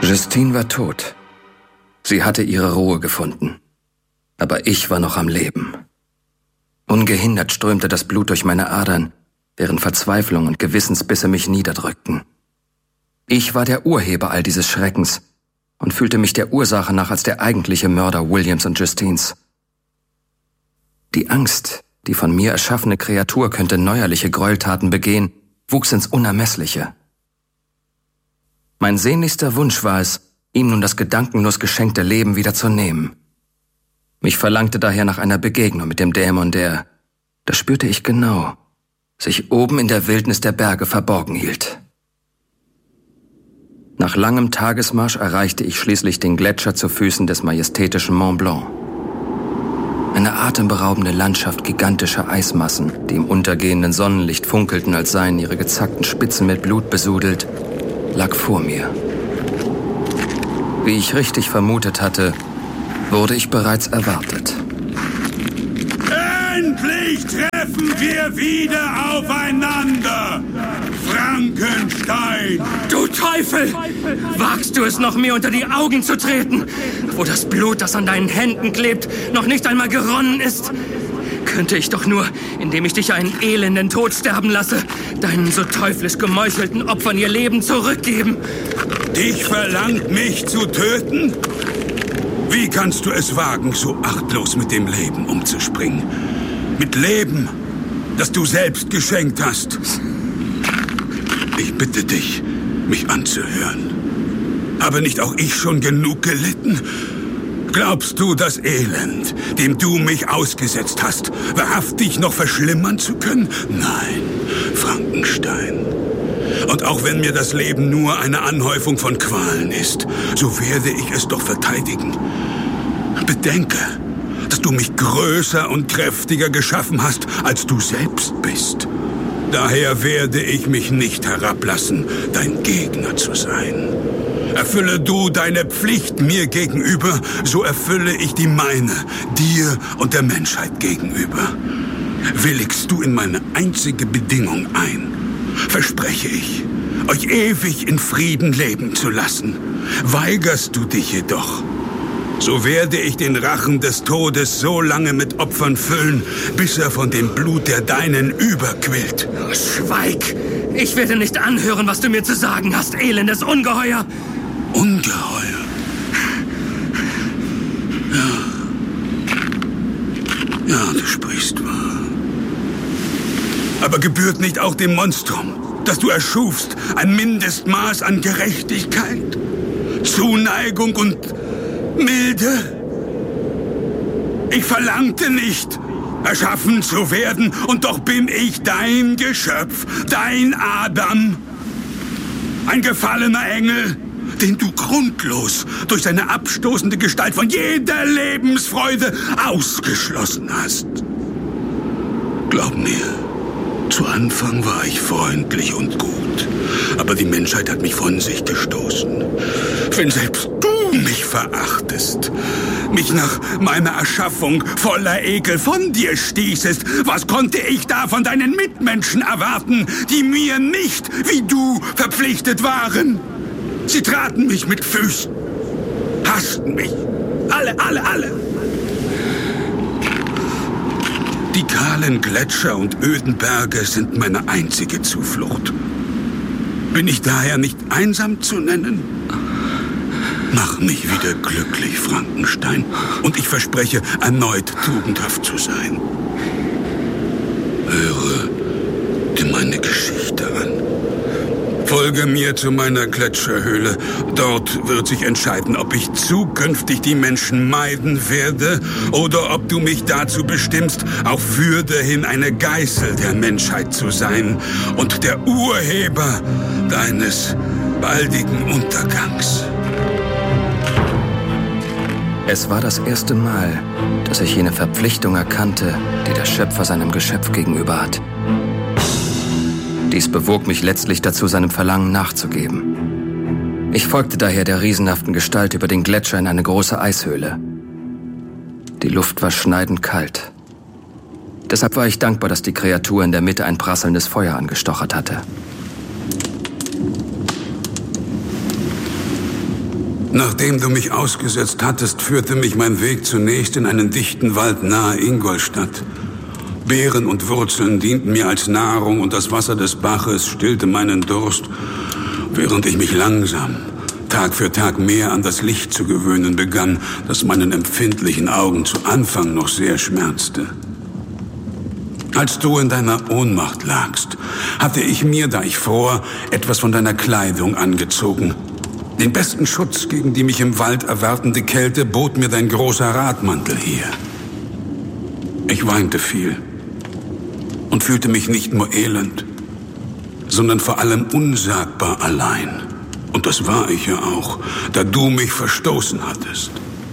Justine war tot. Sie hatte ihre Ruhe gefunden. Aber ich war noch am Leben. Ungehindert strömte das Blut durch meine Adern, während Verzweiflung und Gewissensbisse mich niederdrückten. Ich war der Urheber all dieses Schreckens und fühlte mich der Ursache nach als der eigentliche Mörder Williams und Justines. Die Angst, die von mir erschaffene Kreatur könnte neuerliche Gräueltaten begehen, wuchs ins Unermessliche. Mein sehnlichster Wunsch war es, ihm nun das gedankenlos geschenkte Leben wieder zu nehmen. Mich verlangte daher nach einer Begegnung mit dem Dämon, der, das spürte ich genau, sich oben in der Wildnis der Berge verborgen hielt. Nach langem Tagesmarsch erreichte ich schließlich den Gletscher zu Füßen des majestätischen Mont Blanc. Eine atemberaubende Landschaft gigantischer Eismassen, die im untergehenden Sonnenlicht funkelten, als seien ihre gezackten Spitzen mit Blut besudelt, lag vor mir. Wie ich richtig vermutet hatte, wurde ich bereits erwartet. Endlich treffen wir wieder aufeinander! Frankenstein! Du Teufel! Wagst du es noch, mir unter die Augen zu treten, wo das Blut, das an deinen Händen klebt, noch nicht einmal geronnen ist? Könnte ich doch nur, indem ich dich einen elenden Tod sterben lasse, deinen so teuflisch gemeuchelten Opfern ihr Leben zurückgeben. Dich verlangt, mich zu töten? Wie kannst du es wagen, so achtlos mit dem Leben umzuspringen? Mit Leben, das du selbst geschenkt hast. Ich bitte dich, mich anzuhören. Habe nicht auch ich schon genug gelitten? Glaubst du, das Elend, dem du mich ausgesetzt hast, wahrhaftig noch verschlimmern zu können? Nein, Frankenstein. Und auch wenn mir das Leben nur eine Anhäufung von Qualen ist, so werde ich es doch verteidigen. Bedenke, dass du mich größer und kräftiger geschaffen hast, als du selbst bist. Daher werde ich mich nicht herablassen, dein Gegner zu sein. Erfülle du deine Pflicht mir gegenüber, so erfülle ich die meine, dir und der Menschheit gegenüber. Willigst du in meine einzige Bedingung ein, verspreche ich, euch ewig in Frieden leben zu lassen. Weigerst du dich jedoch, so werde ich den Rachen des Todes so lange mit Opfern füllen, bis er von dem Blut der Deinen überquillt. Schweig! Ich werde nicht anhören, was du mir zu sagen hast, elendes Ungeheuer! Ungeheuer? Ja, du sprichst wahr. Aber gebührt nicht auch dem Monstrum, das du erschufst, ein Mindestmaß an Gerechtigkeit, Zuneigung und Milde? Ich verlangte nicht, erschaffen zu werden, und doch bin ich dein Geschöpf, dein Adam. Ein gefallener Engel, den du grundlos durch seine abstoßende Gestalt von jeder Lebensfreude ausgeschlossen hast. Glaub mir, zu Anfang war ich freundlich und gut, aber die Menschheit hat mich von sich gestoßen. Wenn selbst du mich verachtest, mich nach meiner Erschaffung voller Ekel von dir stießest, was konnte ich da von deinen Mitmenschen erwarten, die mir nicht wie du verpflichtet waren? Sie traten mich mit Füßen, hassten mich, alle. Die kahlen Gletscher und öden Berge sind meine einzige Zuflucht. Bin ich daher nicht einsam zu nennen? Mach mich wieder glücklich, Frankenstein, und ich verspreche, erneut tugendhaft zu sein. Höre dir meine Geschichte an. Folge mir zu meiner Gletscherhöhle. Dort wird sich entscheiden, ob ich zukünftig die Menschen meiden werde oder ob du mich dazu bestimmst, auf Würde hin eine Geißel der Menschheit zu sein und der Urheber deines baldigen Untergangs. Es war das erste Mal, dass ich jene Verpflichtung erkannte, die der Schöpfer seinem Geschöpf gegenüber hat. Dies bewog mich letztlich dazu, seinem Verlangen nachzugeben. Ich folgte daher der riesenhaften Gestalt über den Gletscher in eine große Eishöhle. Die Luft war schneidend kalt. Deshalb war ich dankbar, dass die Kreatur in der Mitte ein prasselndes Feuer angestochert hatte. Nachdem du mich ausgesetzt hattest, führte mich mein Weg zunächst in einen dichten Wald nahe Ingolstadt. Beeren und Wurzeln dienten mir als Nahrung und das Wasser des Baches stillte meinen Durst, während ich mich langsam, Tag für Tag mehr an das Licht zu gewöhnen begann, das meinen empfindlichen Augen zu Anfang noch sehr schmerzte. Als du in deiner Ohnmacht lagst, hatte ich mir, da ich fror, etwas von deiner Kleidung angezogen. Den besten Schutz gegen die mich im Wald erwartende Kälte bot mir dein großer Radmantel hier. Ich weinte viel und fühlte mich nicht nur elend, sondern vor allem unsagbar allein. Und das war ich ja auch, da du mich verstoßen hattest.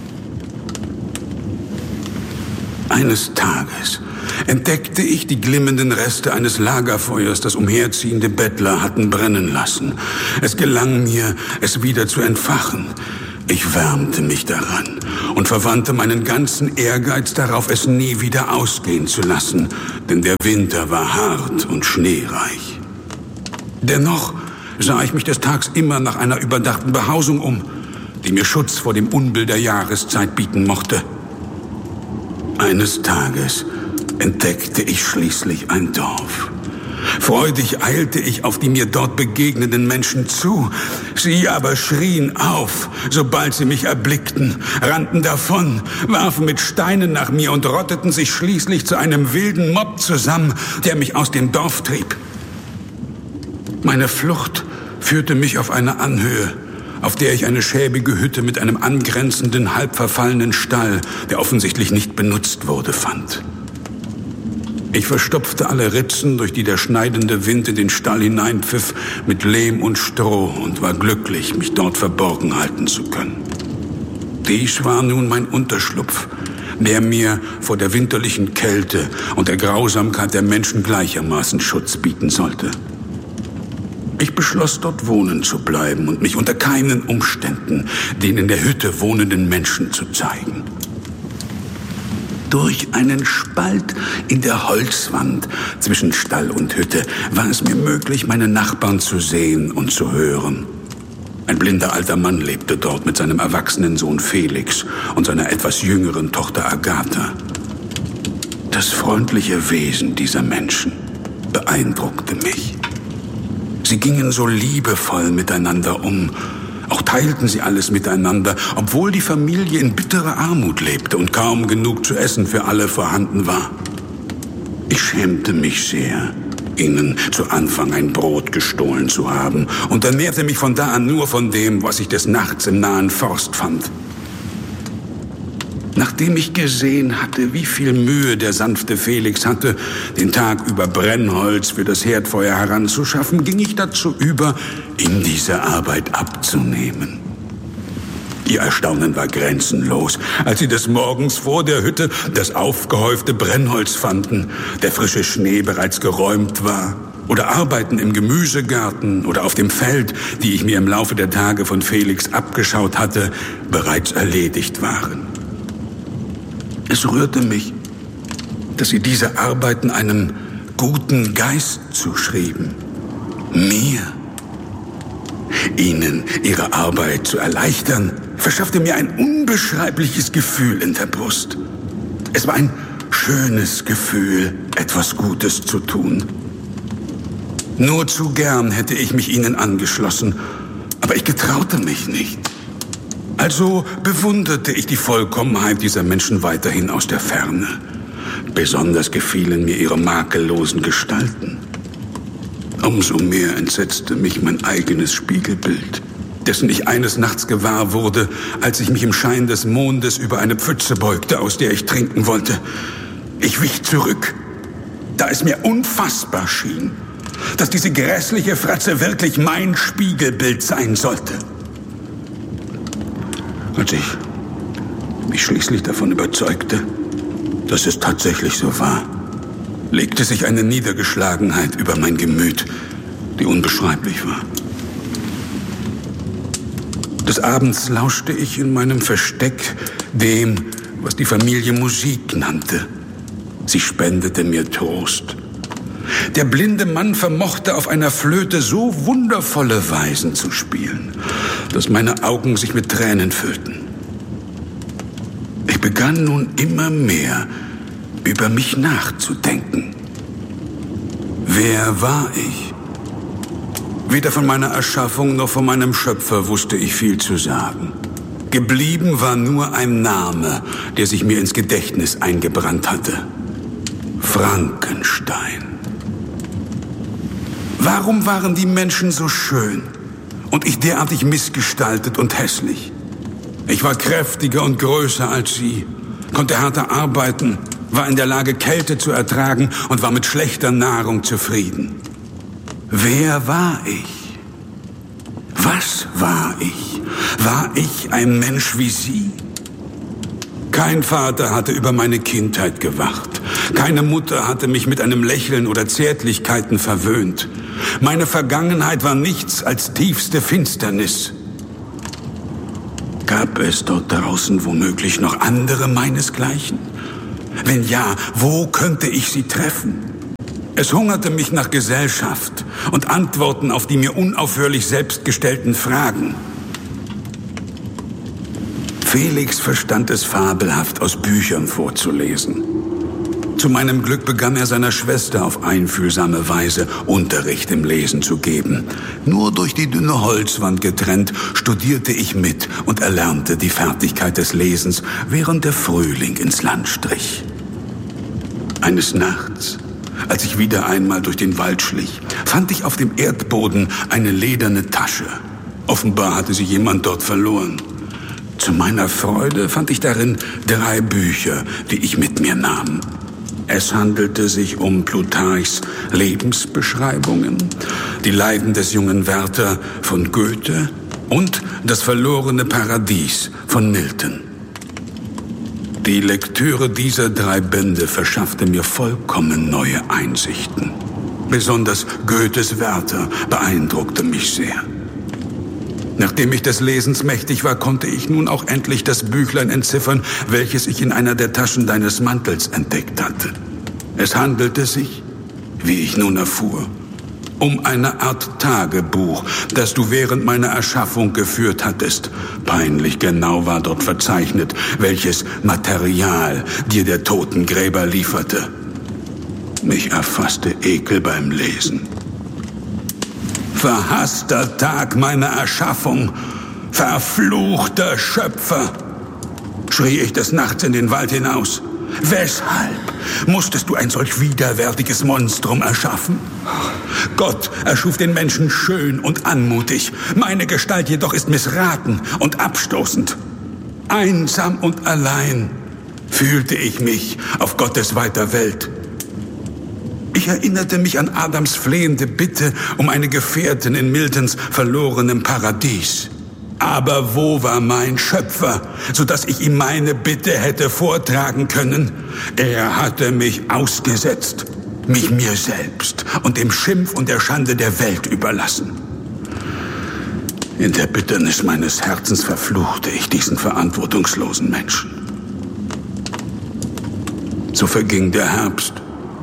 Eines Tages entdeckte ich die glimmenden Reste eines Lagerfeuers, das umherziehende Bettler hatten brennen lassen. Es gelang mir, es wieder zu entfachen. Ich wärmte mich daran und verwandte meinen ganzen Ehrgeiz darauf, es nie wieder ausgehen zu lassen, denn der Winter war hart und schneereich. Dennoch sah ich mich des Tags immer nach einer überdachten Behausung um, die mir Schutz vor dem Unbill der Jahreszeit bieten mochte. Eines Tages entdeckte ich schließlich ein Dorf. Freudig eilte ich auf die mir dort begegnenden Menschen zu. Sie aber schrien auf, sobald sie mich erblickten, rannten davon, warfen mit Steinen nach mir und rotteten sich schließlich zu einem wilden Mob zusammen, der mich aus dem Dorf trieb. Meine Flucht führte mich auf eine Anhöhe, auf der ich eine schäbige Hütte mit einem angrenzenden, halb verfallenen Stall, der offensichtlich nicht benutzt wurde, fand. Ich verstopfte alle Ritzen, durch die der schneidende Wind in den Stall hineinpfiff, mit Lehm und Stroh und war glücklich, mich dort verborgen halten zu können. Dies war nun mein Unterschlupf, der mir vor der winterlichen Kälte und der Grausamkeit der Menschen gleichermaßen Schutz bieten sollte. Ich beschloss, dort wohnen zu bleiben und mich unter keinen Umständen den in der Hütte wohnenden Menschen zu zeigen. Durch einen Spalt in der Holzwand zwischen Stall und Hütte war es mir möglich, meine Nachbarn zu sehen und zu hören. Ein blinder alter Mann lebte dort mit seinem erwachsenen Sohn Felix und seiner etwas jüngeren Tochter Agatha. Das freundliche Wesen dieser Menschen beeindruckte mich. Sie gingen so liebevoll miteinander um. Auch teilten sie alles miteinander, obwohl die Familie in bitterer Armut lebte und kaum genug zu essen für alle vorhanden war. Ich schämte mich sehr, ihnen zu Anfang ein Brot gestohlen zu haben und ernährte mich von da an nur von dem, was ich des Nachts im nahen Forst fand. Nachdem ich gesehen hatte, wie viel Mühe der sanfte Felix hatte, den Tag über Brennholz für das Herdfeuer heranzuschaffen, ging ich dazu über, ihm diese Arbeit abzunehmen. Ihr Erstaunen war grenzenlos, als sie des Morgens vor der Hütte das aufgehäufte Brennholz fanden, der frische Schnee bereits geräumt war, oder Arbeiten im Gemüsegarten oder auf dem Feld, die ich mir im Laufe der Tage von Felix abgeschaut hatte, bereits erledigt waren. Es rührte mich, dass sie diese Arbeiten einem guten Geist zuschrieben. Mir. Ihnen ihre Arbeit zu erleichtern, verschaffte mir ein unbeschreibliches Gefühl in der Brust. Es war ein schönes Gefühl, etwas Gutes zu tun. Nur zu gern hätte ich mich ihnen angeschlossen, aber ich getraute mich nicht. Also bewunderte ich die Vollkommenheit dieser Menschen weiterhin aus der Ferne. Besonders gefielen mir ihre makellosen Gestalten. Umso mehr entsetzte mich mein eigenes Spiegelbild, dessen ich eines Nachts gewahr wurde, als ich mich im Schein des Mondes über eine Pfütze beugte, aus der ich trinken wollte. Ich wich zurück, da es mir unfassbar schien, dass diese grässliche Fratze wirklich mein Spiegelbild sein sollte. Als ich mich schließlich davon überzeugte, dass es tatsächlich so war, legte sich eine Niedergeschlagenheit über mein Gemüt, die unbeschreiblich war. Des Abends lauschte ich in meinem Versteck dem, was die Familie Musik nannte. Sie spendete mir Trost. Der blinde Mann vermochte auf einer Flöte so wundervolle Weisen zu spielen, dass meine Augen sich mit Tränen füllten. Ich begann nun immer mehr über mich nachzudenken. Wer war ich? Weder von meiner Erschaffung noch von meinem Schöpfer wusste ich viel zu sagen. Geblieben war nur ein Name, der sich mir ins Gedächtnis eingebrannt hatte. Frankenstein. Warum waren die Menschen so schön und ich derartig missgestaltet und hässlich? Ich war kräftiger und größer als sie, konnte härter arbeiten, war in der Lage, Kälte zu ertragen und war mit schlechter Nahrung zufrieden. Wer war ich? Was war ich? War ich ein Mensch wie Sie? Kein Vater hatte über meine Kindheit gewacht. Keine Mutter hatte mich mit einem Lächeln oder Zärtlichkeiten verwöhnt. Meine Vergangenheit war nichts als tiefste Finsternis. Gab es dort draußen womöglich noch andere meinesgleichen? Wenn ja, wo könnte ich sie treffen? Es hungerte mich nach Gesellschaft und Antworten auf die mir unaufhörlich selbst gestellten Fragen. Felix verstand es fabelhaft, aus Büchern vorzulesen. Zu meinem Glück begann er seiner Schwester auf einfühlsame Weise Unterricht im Lesen zu geben. Nur durch die dünne Holzwand getrennt, studierte ich mit und erlernte die Fertigkeit des Lesens, während der Frühling ins Land strich. Eines Nachts, als ich wieder einmal durch den Wald schlich, fand ich auf dem Erdboden eine lederne Tasche. Offenbar hatte sie jemand dort verloren. Zu meiner Freude fand ich darin 3 Bücher, die ich mit mir nahm. Es handelte sich um Plutarchs Lebensbeschreibungen, die Leiden des jungen Werther von Goethe und das verlorene Paradies von Milton. Die Lektüre dieser 3 Bände verschaffte mir vollkommen neue Einsichten. Besonders Goethes Werther beeindruckte mich sehr. Nachdem ich des Lesens mächtig war, konnte ich nun auch endlich das Büchlein entziffern, welches ich in einer der Taschen deines Mantels entdeckt hatte. Es handelte sich, wie ich nun erfuhr, um eine Art Tagebuch, das du während meiner Erschaffung geführt hattest. Peinlich genau war dort verzeichnet, welches Material dir der Totengräber lieferte. Mich erfasste Ekel beim Lesen. Verhasster Tag meiner Erschaffung, verfluchter Schöpfer, schrie ich des Nachts in den Wald hinaus. Weshalb musstest du ein solch widerwärtiges Monstrum erschaffen? Gott erschuf den Menschen schön und anmutig, meine Gestalt jedoch ist missraten und abstoßend. Einsam und allein fühlte ich mich auf Gottes weiter Welt. Ich erinnerte mich an Adams flehende Bitte um eine Gefährtin in Miltons verlorenem Paradies. Aber wo war mein Schöpfer, sodass ich ihm meine Bitte hätte vortragen können? Er hatte mich ausgesetzt, mich mir selbst und dem Schimpf und der Schande der Welt überlassen. In der Bitternis meines Herzens verfluchte ich diesen verantwortungslosen Menschen. So verging der Herbst.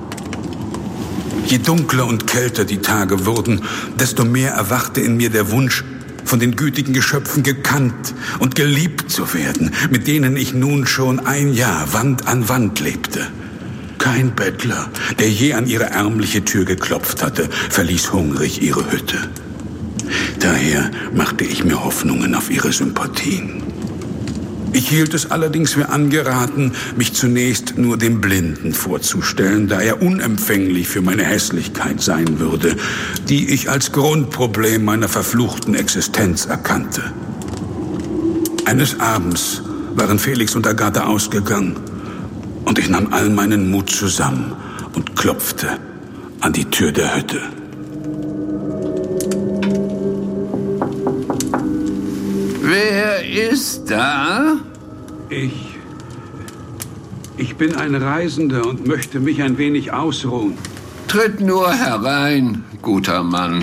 Je dunkler und kälter die Tage wurden, desto mehr erwachte in mir der Wunsch, von den gütigen Geschöpfen gekannt und geliebt zu werden, mit denen ich nun schon ein Jahr Wand an Wand lebte. Kein Bettler, der je an ihre ärmliche Tür geklopft hatte, verließ hungrig ihre Hütte. Daher machte ich mir Hoffnungen auf ihre Sympathien. Ich hielt es allerdings für angeraten, mich zunächst nur dem Blinden vorzustellen, da er unempfänglich für meine Hässlichkeit sein würde, die ich als Grundproblem meiner verfluchten Existenz erkannte. Eines Abends waren Felix und Agathe ausgegangen und ich nahm all meinen Mut zusammen und klopfte an die Tür der Hütte. Wer ist da? Ich bin ein Reisender und möchte mich ein wenig ausruhen. Tritt nur herein, guter Mann.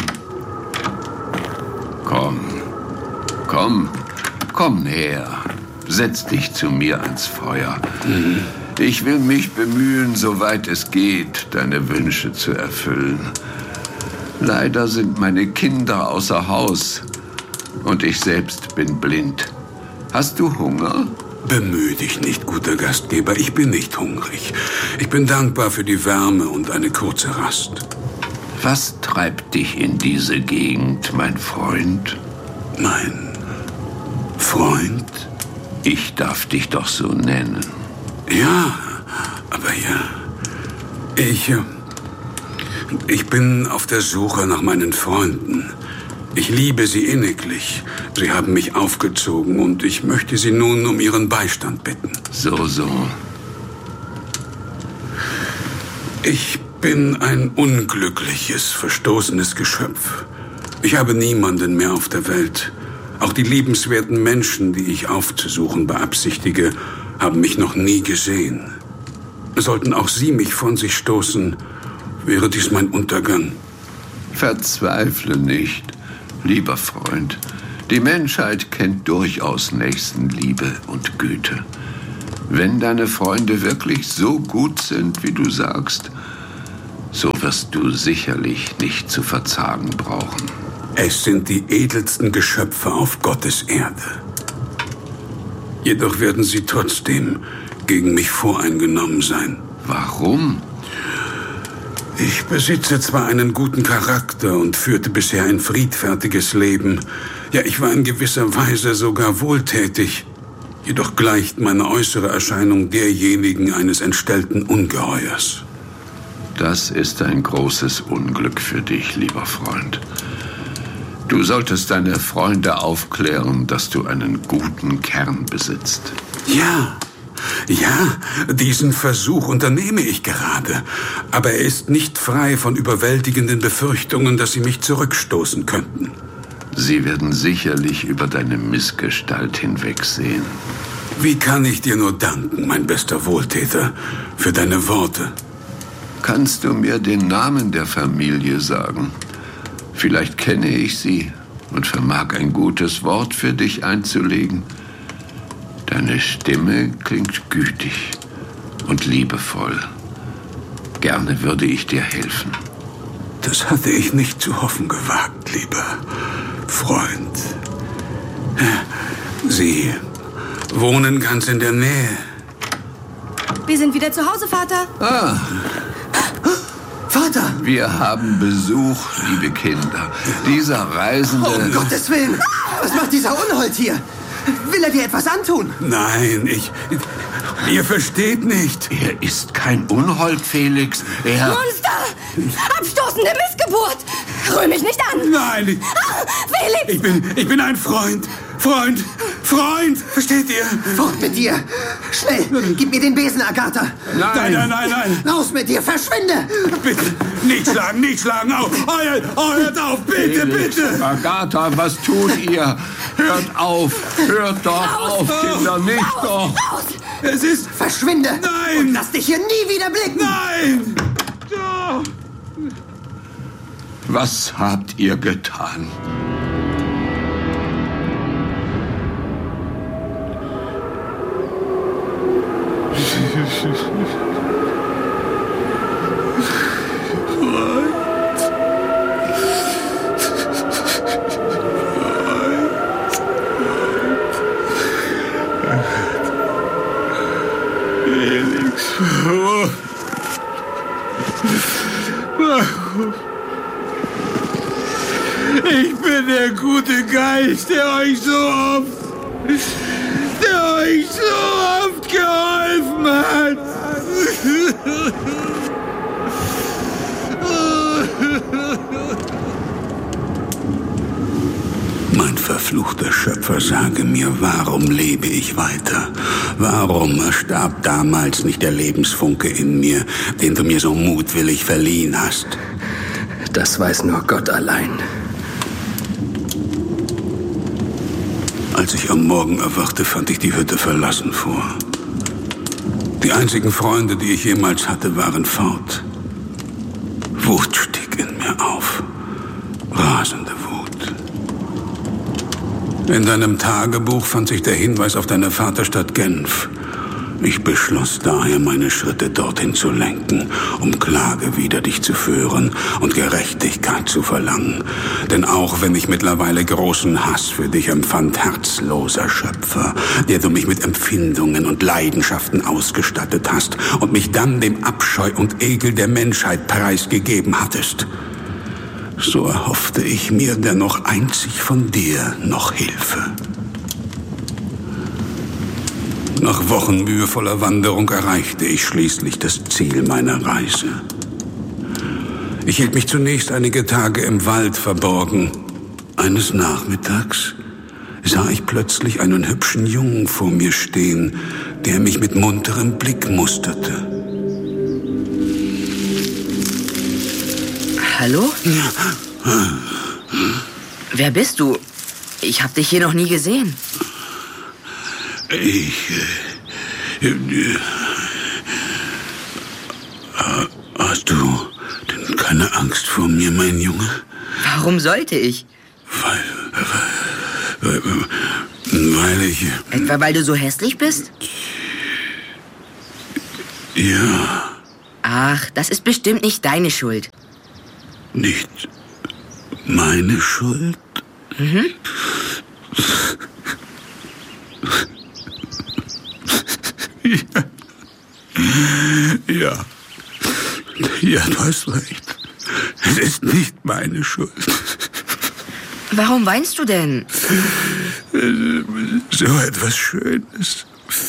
Komm näher. Setz dich zu mir ans Feuer. Ich will mich bemühen, soweit es geht, deine Wünsche zu erfüllen. Leider sind meine Kinder außer Haus und ich selbst bin blind. Hast du Hunger? Bemühe dich nicht, guter Gastgeber. Ich bin nicht hungrig. Ich bin dankbar für die Wärme und eine kurze Rast. Was treibt dich in diese Gegend, mein Freund? Mein Freund? Ich darf dich doch so nennen. Ja, aber ja. Ich bin auf der Suche nach meinen Freunden. Ich liebe sie inniglich. Sie haben mich aufgezogen und ich möchte sie nun um ihren Beistand bitten. So. Ich bin ein unglückliches, verstoßenes Geschöpf. Ich habe niemanden mehr auf der Welt. Auch die liebenswerten Menschen, die ich aufzusuchen beabsichtige, haben mich noch nie gesehen. Sollten auch sie mich von sich stoßen, wäre dies mein Untergang. Verzweifle nicht, lieber Freund. Die Menschheit kennt durchaus Nächstenliebe und Güte. Wenn deine Freunde wirklich so gut sind, wie du sagst, so wirst du sicherlich nicht zu verzagen brauchen. Es sind die edelsten Geschöpfe auf Gottes Erde. Jedoch werden sie trotzdem gegen mich voreingenommen sein. Warum? Ich besitze zwar einen guten Charakter und führte bisher ein friedfertiges Leben. Ja, ich war in gewisser Weise sogar wohltätig. Jedoch gleicht meine äußere Erscheinung derjenigen eines entstellten Ungeheuers. Das ist ein großes Unglück für dich, lieber Freund. Du solltest deine Freunde aufklären, dass du einen guten Kern besitzt. Ja, diesen Versuch unternehme ich gerade. Aber er ist nicht frei von überwältigenden Befürchtungen, dass sie mich zurückstoßen könnten. Sie werden sicherlich über deine Missgestalt hinwegsehen. Wie kann ich dir nur danken, mein bester Wohltäter, für deine Worte? Kannst du mir den Namen der Familie sagen? Vielleicht kenne ich sie und vermag ein gutes Wort für dich einzulegen. Deine Stimme klingt gütig und liebevoll. Gerne würde ich dir helfen. Das hatte ich nicht zu hoffen gewagt, lieber Freund. Sie wohnen ganz in der Nähe. Wir sind wieder zu Hause, Vater. Vater! Wir haben Besuch, liebe Kinder. Dieser Reisende... Um Gottes Willen! Was macht dieser Unhold hier? Will er dir etwas antun? Nein, ihr versteht nicht. Er ist kein Unhold, Felix. Er... Monster! Abstoßende Missgeburt! Rühr mich nicht an! Nein, Felix! ich bin ein Freund. Freund! Versteht ihr? Fort mit dir! Schnell! Gib mir den Besen, Agatha! Nein! Raus mit dir! Verschwinde! Bitte! Nicht schlagen! Hört auf! Bitte! Agatha, was tut ihr? Hört auf! Hört doch auf, Kinder! Nicht doch! Raus! Es ist... Verschwinde! Nein! Und lass dich hier nie wieder blicken! Nein! Was habt ihr getan? Ich bin der gute Geist, der euch so oft geholfen hat. Mein verfluchter Schöpfer, sage mir, warum lebe ich weiter? Warum erstarb damals nicht der Lebensfunke in mir, den du mir so mutwillig verliehen hast? Das weiß nur Gott allein. Als ich am Morgen erwachte, fand ich die Hütte verlassen vor. Die einzigen Freunde, die ich jemals hatte, waren fort. Wut stieg in mir auf. Rasende Wut. In deinem Tagebuch fand sich der Hinweis auf deine Vaterstadt Genf. Ich beschloss daher, meine Schritte dorthin zu lenken, um Klage wider dich zu führen und Gerechtigkeit zu verlangen. Denn auch wenn ich mittlerweile großen Hass für dich empfand, herzloser Schöpfer, der du mich mit Empfindungen und Leidenschaften ausgestattet hast und mich dann dem Abscheu und Ekel der Menschheit preisgegeben hattest, so erhoffte ich mir dennoch einzig von dir noch Hilfe. Nach Wochen mühevoller Wanderung erreichte ich schließlich das Ziel meiner Reise. Ich hielt mich zunächst einige Tage im Wald verborgen. Eines Nachmittags sah ich plötzlich einen hübschen Jungen vor mir stehen, der mich mit munterem Blick musterte. Hallo? Wer bist du? Ich habe dich hier noch nie gesehen. Hast du denn keine Angst vor mir, mein Junge? Warum sollte ich? Weil ich... Etwa weil du so hässlich bist? Ja. Ach, das ist bestimmt nicht deine Schuld. Nicht meine Schuld? Mhm. Ja, du hast recht. Es ist nicht meine Schuld. Warum weinst du denn? So etwas Schönes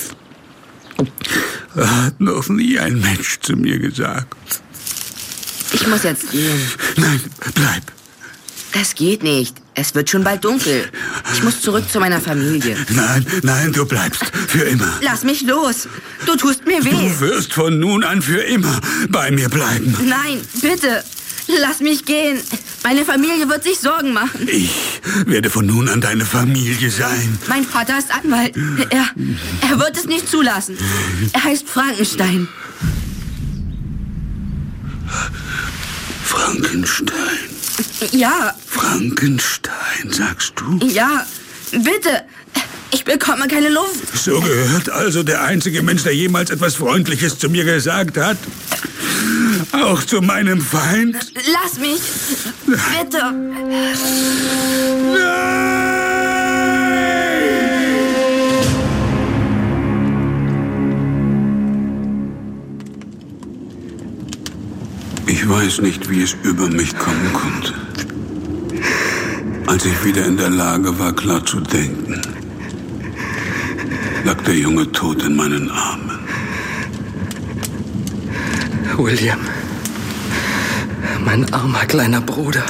hat noch nie ein Mensch zu mir gesagt. Ich muss jetzt gehen. Nein, bleib. Das geht nicht. Es wird schon bald dunkel. Ich muss zurück zu meiner Familie. Nein, du bleibst für immer. Lass mich los. Du tust mir weh. Du wirst von nun an für immer bei mir bleiben. Nein, bitte. Lass mich gehen. Meine Familie wird sich Sorgen machen. Ich werde von nun an deine Familie sein. Mein Vater ist Anwalt. Er wird es nicht zulassen. Er heißt Frankenstein. Frankenstein? Ja. Frankenstein, sagst du? Ja, bitte. Ich bekomme keine Luft. So gehört also der einzige Mensch, der jemals etwas Freundliches zu mir gesagt hat. Auch zu meinem Feind? Lass mich. Bitte. Ich weiß nicht, wie es über mich kommen konnte. Als ich wieder in der Lage war, klar zu denken, lag der Junge tot in meinen Armen. William, mein armer kleiner Bruder.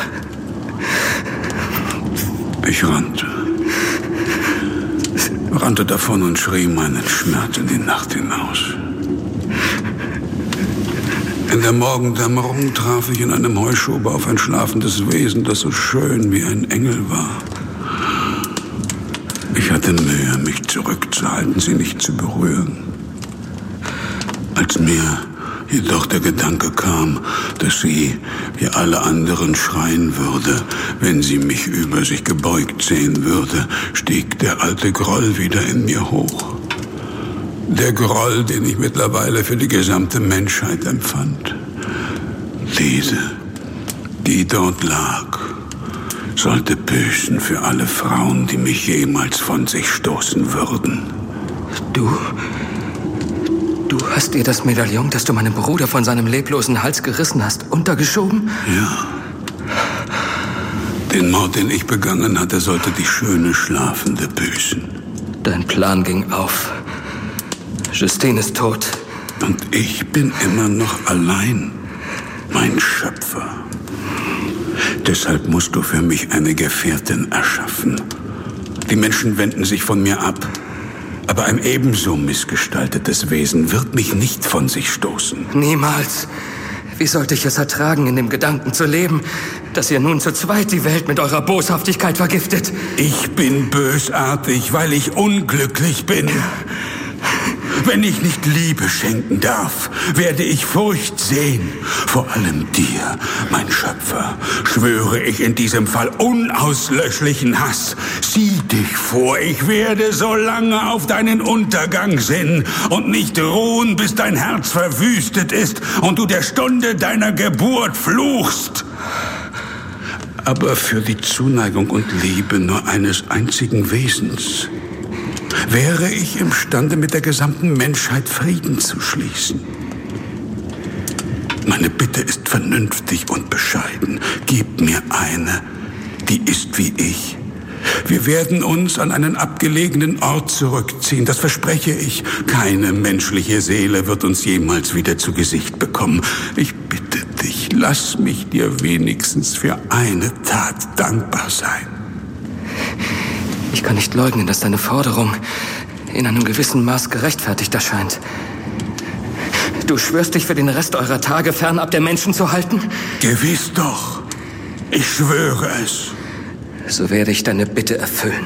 Ich rannte davon und schrie meinen Schmerz in die Nacht hinaus. In der Morgendämmerung traf ich in einem Heuschober auf ein schlafendes Wesen, das so schön wie ein Engel war. Ich hatte Mühe, mich zurückzuhalten, sie nicht zu berühren. Als mir jedoch der Gedanke kam, dass sie, wie alle anderen, schreien würde, wenn sie mich über sich gebeugt sehen würde, stieg der alte Groll wieder in mir hoch. Der Groll, den ich mittlerweile für die gesamte Menschheit empfand. Diese, die dort lag, sollte büßen für alle Frauen, die mich jemals von sich stoßen würden. Du hast dir das Medaillon, das du meinem Bruder von seinem leblosen Hals gerissen hast, untergeschoben? Ja. Den Mord, den ich begangen hatte, sollte die schöne Schlafende büßen. Dein Plan ging auf. Justine ist tot. Und ich bin immer noch allein, mein Schöpfer. Deshalb musst du für mich eine Gefährtin erschaffen. Die Menschen wenden sich von mir ab. Aber ein ebenso missgestaltetes Wesen wird mich nicht von sich stoßen. Niemals. Wie sollte ich es ertragen, in dem Gedanken zu leben, dass ihr nun zu zweit die Welt mit eurer Boshaftigkeit vergiftet? Ich bin bösartig, weil ich unglücklich bin. Wenn ich nicht Liebe schenken darf, werde ich Furcht sehen. Vor allem dir, mein Schöpfer, schwöre ich in diesem Fall unauslöschlichen Hass. Sieh dich vor, ich werde so lange auf deinen Untergang sinnen und nicht ruhen, bis dein Herz verwüstet ist und du der Stunde deiner Geburt fluchst. Aber für die Zuneigung und Liebe nur eines einzigen Wesens wäre ich imstande, mit der gesamten Menschheit Frieden zu schließen. Meine Bitte ist vernünftig und bescheiden. Gib mir eine, die ist wie ich. Wir werden uns an einen abgelegenen Ort zurückziehen, das verspreche ich. Keine menschliche Seele wird uns jemals wieder zu Gesicht bekommen. Ich bitte dich, lass mich dir wenigstens für eine Tat dankbar sein. Ich kann nicht leugnen, dass deine Forderung in einem gewissen Maß gerechtfertigt erscheint. Du schwörst dich für den Rest eurer Tage fernab der Menschen zu halten? Gewiss doch. Ich schwöre es. So werde ich deine Bitte erfüllen.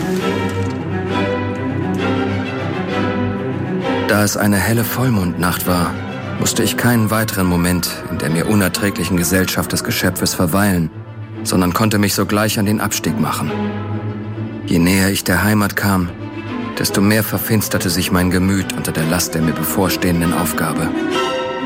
Da es eine helle Vollmondnacht war, musste ich keinen weiteren Moment in der mir unerträglichen Gesellschaft des Geschöpfes verweilen, sondern konnte mich sogleich an den Abstieg machen. Je näher ich der Heimat kam, desto mehr verfinsterte sich mein Gemüt unter der Last der mir bevorstehenden Aufgabe.